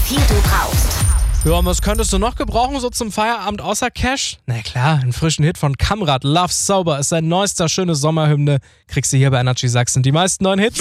viel du brauchst. Ja, und was könntest du noch gebrauchen so zum Feierabend außer Cash? Na klar, einen frischen Hit von Kamrat, Love Sober ist sein neuester schöne Sommerhymne. Kriegst du hier bei Energy Sachsen die meisten neuen Hits.